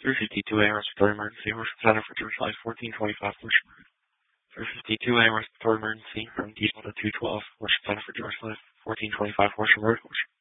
352A respiratory emergency, Worship Center for George Life, 1425 Worship. 352A respiratory emergency from Depot to 212, Worship Center for George Life, 1425 Worship Road, Worship.